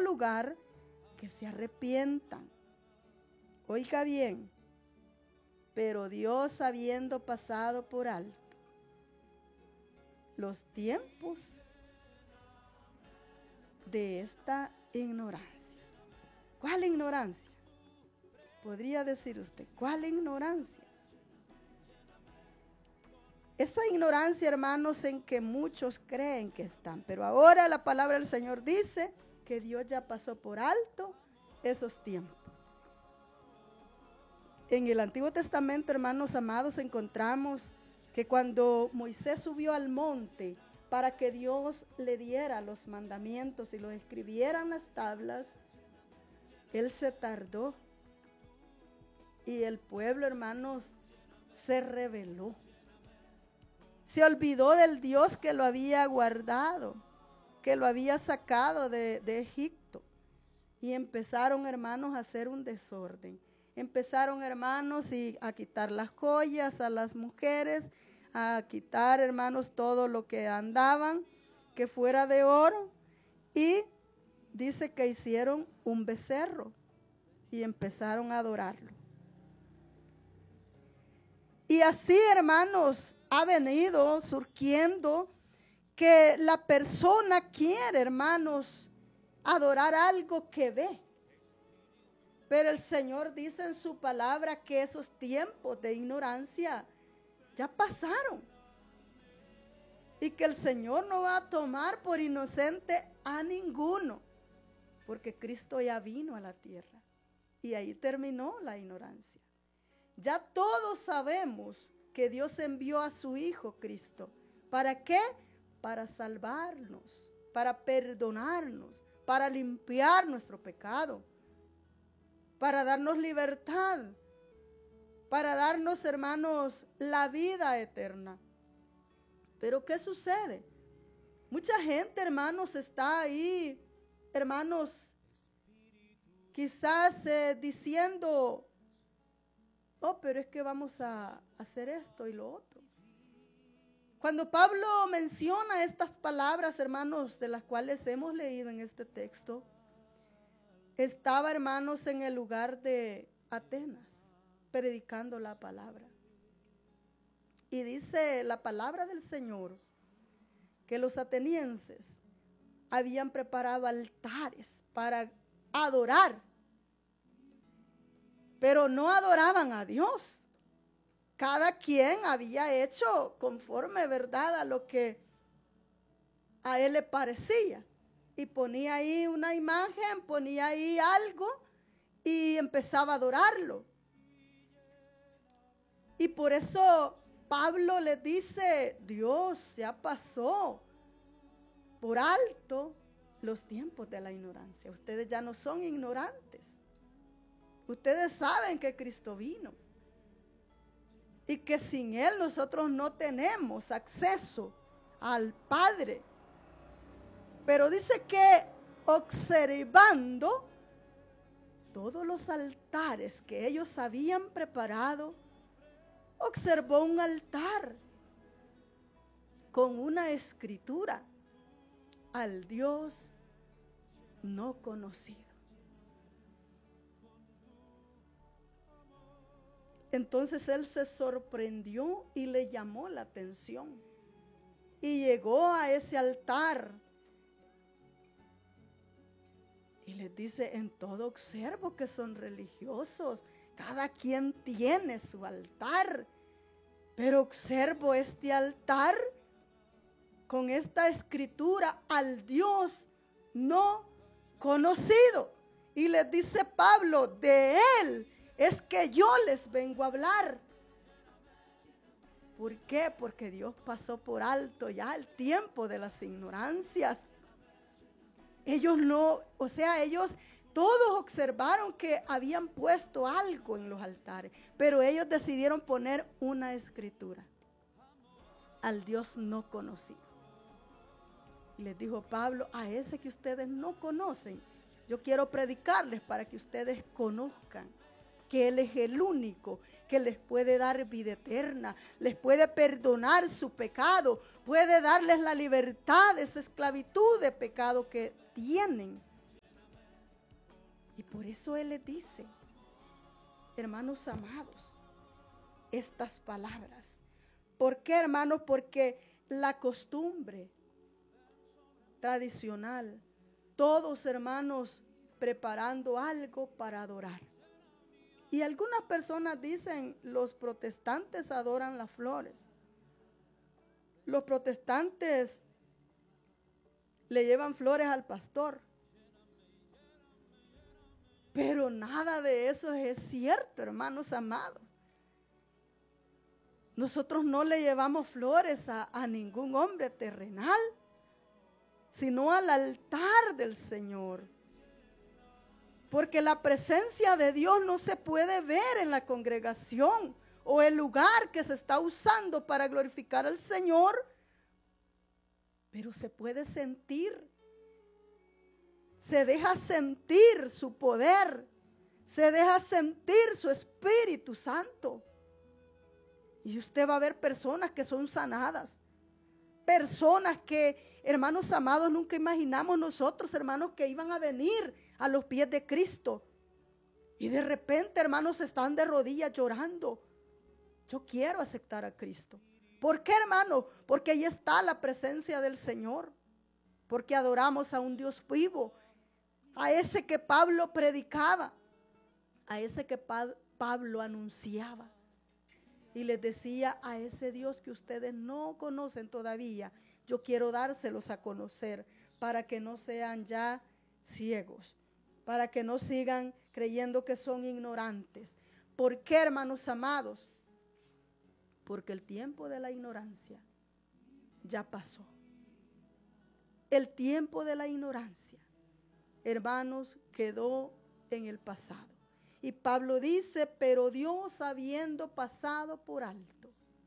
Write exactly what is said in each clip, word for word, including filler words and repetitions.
lugar que se arrepientan. Oiga bien, pero Dios, habiendo pasado por alto los tiempos de esta ignorancia. ¿Cuál ignorancia? Podría decir usted, ¿cuál ignorancia? Esa ignorancia, hermanos, en que muchos creen que están, pero ahora la palabra del Señor dice que Dios ya pasó por alto esos tiempos. En el Antiguo Testamento, hermanos amados, encontramos que cuando Moisés subió al monte para que Dios le diera los mandamientos y los escribiera en las tablas, él se tardó. Y el pueblo, hermanos, se rebeló. Se olvidó del Dios que lo había guardado, que lo había sacado de, de Egipto. Y empezaron, hermanos, a hacer un desorden. Empezaron, hermanos, y a quitar las joyas a las mujeres, a quitar, hermanos, todo lo que andaban, que fuera de oro. Y dice que hicieron un becerro y empezaron a adorarlo. Y así, hermanos, ha venido surgiendo que la persona quiere, hermanos, adorar algo que ve. Pero el Señor dice en su palabra que esos tiempos de ignorancia ya pasaron. Y que el Señor no va a tomar por inocente a ninguno. Porque Cristo ya vino a la tierra. Y ahí terminó la ignorancia. Ya todos sabemos que Dios envió a su Hijo Cristo. ¿Para qué? Para salvarnos, para perdonarnos, para limpiar nuestro pecado, para darnos libertad, para darnos, hermanos, la vida eterna. Pero ¿qué sucede? Mucha gente, hermanos, está ahí, hermanos, quizás eh, diciendo, oh, pero es que vamos a hacer esto y lo otro. Cuando Pablo menciona estas palabras, hermanos, de las cuales hemos leído en este texto, estaba, hermanos, en el lugar de Atenas, predicando la palabra. Y dice la palabra del Señor que los atenienses habían preparado altares para adorar, pero no adoraban a Dios. Cada quien había hecho conforme, ¿verdad?, a lo que a él le parecía. Y ponía ahí una imagen, ponía ahí algo y empezaba a adorarlo. Y por eso Pablo le dice, Dios ya pasó por alto los tiempos de la ignorancia. Ustedes ya no son ignorantes. Ustedes saben que Cristo vino. Y que sin Él nosotros no tenemos acceso al Padre. Pero dice que observando todos los altares que ellos habían preparado, observó un altar con una escritura: al Dios no conocido. Entonces él se sorprendió y le llamó la atención. Y llegó a ese altar. Y les dice, en todo observo que son religiosos. Cada quien tiene su altar. Pero observo este altar con esta escritura: al Dios no conocido. Y les dice Pablo, de él es que yo les vengo a hablar. ¿Por qué? Porque Dios pasó por alto ya el tiempo de las ignorancias. Ellos no, o sea, ellos todos observaron que habían puesto algo en los altares, pero ellos decidieron poner una escritura: al Dios no conocido. Y les dijo Pablo, a ese que ustedes no conocen, yo quiero predicarles para que ustedes conozcan que Él es el único que les puede dar vida eterna, les puede perdonar su pecado, puede darles la libertad de esa esclavitud de pecado que tienen. Y por eso Él les dice, hermanos amados, estas palabras. ¿Por qué, hermanos? Porque la costumbre tradicional, todos, hermanos, preparando algo para adorar. Y algunas personas dicen, los protestantes adoran las flores. Los protestantes le llevan flores al pastor. Pero nada de eso es cierto, hermanos amados. Nosotros no le llevamos flores a, a ningún hombre terrenal, sino al altar del Señor. Porque la presencia de Dios no se puede ver en la congregación o el lugar que se está usando para glorificar al Señor, pero se puede sentir. Se deja sentir su poder, se deja sentir su Espíritu Santo. Y usted va a ver personas que son sanadas, personas que, hermanos amados, nunca imaginamos nosotros, hermanos, que iban a venir a los pies de Cristo. Y de repente, hermanos, están de rodillas llorando. Yo quiero aceptar a Cristo. ¿Por qué, hermano? Porque ahí está la presencia del Señor. Porque adoramos a un Dios vivo, a ese que Pablo predicaba, a ese que pa- Pablo anunciaba. Y les decía, a ese Dios que ustedes no conocen todavía, yo quiero dárselos a conocer para que no sean ya ciegos, para que no sigan creyendo que son ignorantes. ¿Por qué, hermanos amados? Porque el tiempo de la ignorancia ya pasó. El tiempo de la ignorancia, hermanos, quedó en el pasado. Y Pablo dice, pero Dios habiendo pasado por alto.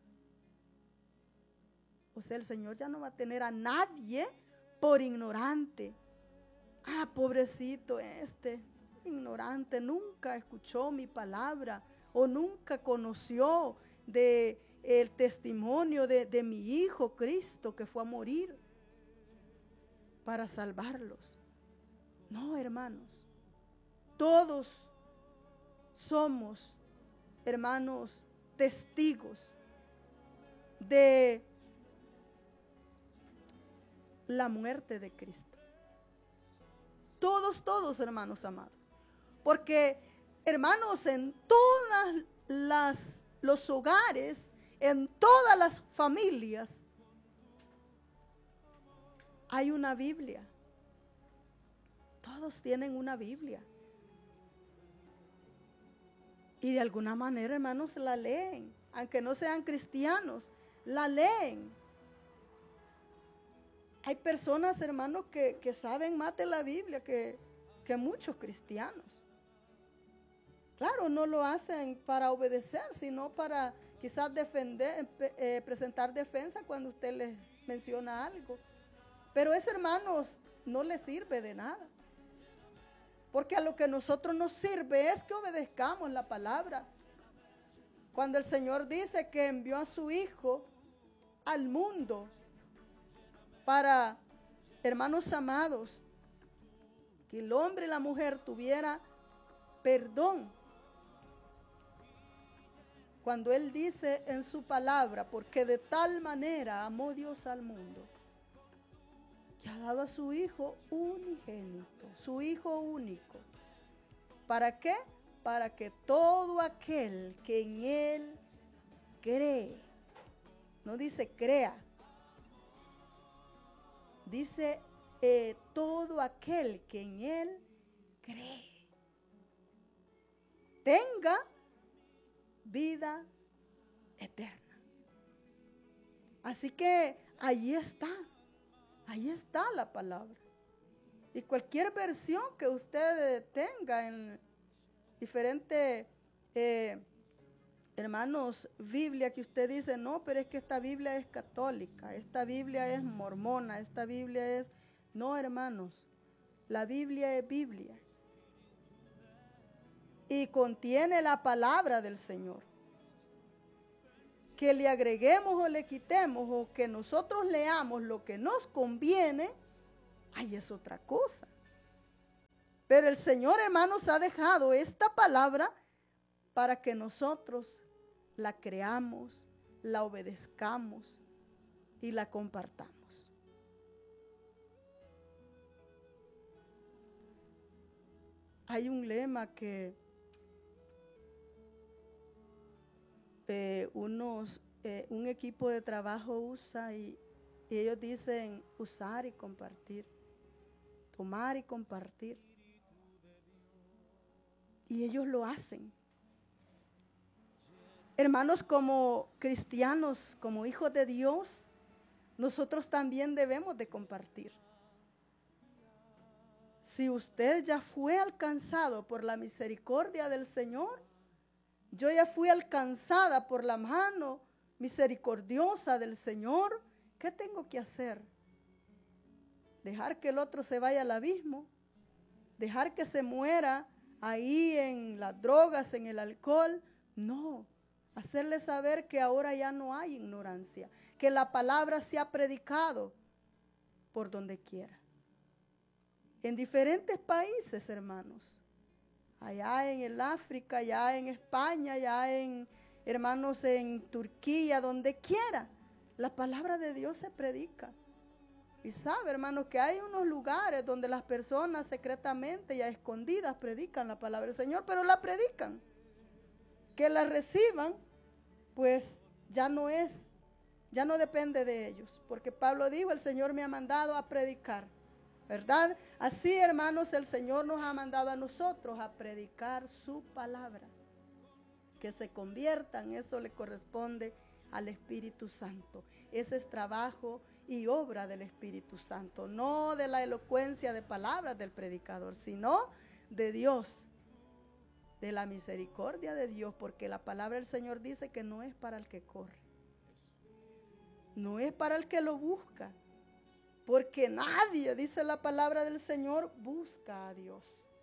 O sea, el Señor ya no va a tener a nadie por ignorante. Ah, pobrecito este, ignorante, nunca escuchó mi palabra o nunca conoció de el testimonio de, de mi Hijo Cristo que fue a morir para salvarlos. No, hermanos, todos somos, hermanos, testigos de la muerte de Cristo. Todos, todos, hermanos amados. Porque, hermanos, en todas las los hogares, en todas las familias, hay una Biblia. Todos tienen una Biblia. Y de alguna manera, hermanos, la leen. Aunque no sean cristianos, la leen. Hay personas, hermanos, que, que saben más de la Biblia que, que muchos cristianos. Claro, no lo hacen para obedecer, sino para quizás defender, eh, presentar defensa cuando usted les menciona algo. Pero eso, hermanos, no les sirve de nada. Porque a lo que a nosotros nos sirve es que obedezcamos la palabra. Cuando el Señor dice que envió a su Hijo al mundo para, hermanos amados, que el hombre y la mujer tuviera perdón. Cuando Él dice en su palabra, porque de tal manera amó Dios al mundo, que ha dado a su Hijo unigénito, su Hijo único. ¿Para qué? Para que todo aquel que en Él cree, no dice crea, dice eh, todo aquel que en Él cree, tenga vida eterna. Así que ahí está. Ahí está la palabra. Y cualquier versión que usted tenga en diferentes, eh, hermanos, Biblia que usted dice, no, pero es que esta Biblia es católica, esta Biblia es mormona, esta Biblia es... No, hermanos, la Biblia es Biblia. Y contiene la palabra del Señor. Que le agreguemos o le quitemos o que nosotros leamos lo que nos conviene, ahí es otra cosa. Pero el Señor, hermanos, ha dejado esta palabra para que nosotros la creamos, la obedezcamos y la compartamos. Hay un lema que eh, unos, eh, un equipo de trabajo usa y, y ellos dicen usar y compartir, tomar y compartir. Y ellos lo hacen. Hermanos, como cristianos, como hijos de Dios, nosotros también debemos de compartir. Si usted ya fue alcanzado por la misericordia del Señor, yo ya fui alcanzada por la mano misericordiosa del Señor, ¿qué tengo que hacer? ¿Dejar que el otro se vaya al abismo? ¿Dejar que se muera ahí en las drogas, en el alcohol? No, hacerle saber que ahora ya no hay ignorancia, que la palabra se ha predicado por donde quiera. En diferentes países, hermanos, allá en el África, allá en España, allá en, hermanos, en Turquía, donde quiera, la palabra de Dios se predica. Y sabe, hermanos, que hay unos lugares donde las personas secretamente y a escondidas predican la palabra del Señor, pero la predican. Que la reciban, pues ya no es, ya no depende de ellos, porque Pablo dijo, el Señor me ha mandado a predicar, ¿verdad? Así, hermanos, el Señor nos ha mandado a nosotros a predicar su palabra. Que se conviertan, eso le corresponde al Espíritu Santo. Ese es trabajo y obra del Espíritu Santo, no de la elocuencia de palabras del predicador, sino de Dios, de la misericordia de Dios, porque la palabra del Señor dice que no es para el que corre, no es para el que lo busca, porque nadie, dice la palabra del Señor, busca a Dios.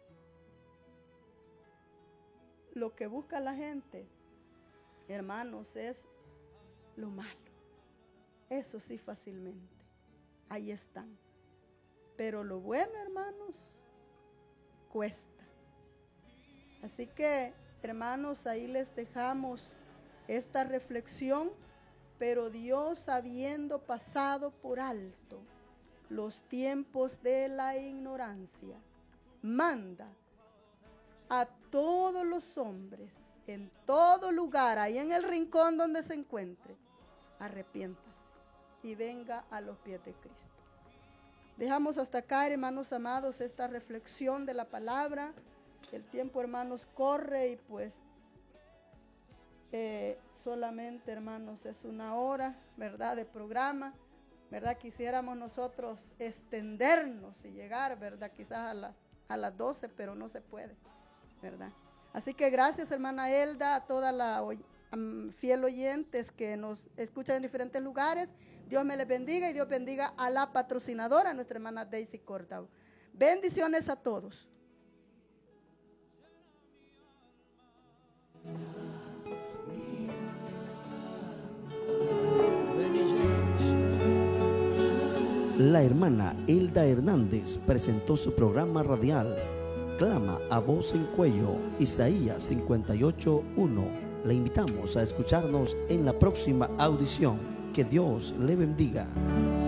Lo que busca la gente, hermanos, es lo malo. Eso sí, fácilmente. Ahí están. Pero lo bueno, hermanos, cuesta. Así que, hermanos, ahí les dejamos esta reflexión, pero Dios, habiendo pasado por alto los tiempos de la ignorancia, manda a todos los hombres, en todo lugar, ahí en el rincón donde se encuentre, arrepiéntase y venga a los pies de Cristo. Dejamos hasta acá, hermanos amados, esta reflexión de la palabra. El tiempo, hermanos, corre y pues eh, solamente, hermanos, es una hora, ¿verdad?, de programa, ¿verdad? Quisiéramos nosotros extendernos y llegar, ¿verdad?, quizás a, la, a las doce, pero no se puede, ¿verdad? Así que gracias, hermana Elda, a toda la um, fiel oyentes que nos escuchan en diferentes lugares. Dios me les bendiga y Dios bendiga a la patrocinadora, nuestra hermana Daisy Córdoba. Bendiciones a todos. La hermana Elda Hernández presentó su programa radial Clama a voz en cuello, Isaías cincuenta y ocho, uno. Le invitamos a escucharnos en la próxima audición. Que Dios le bendiga.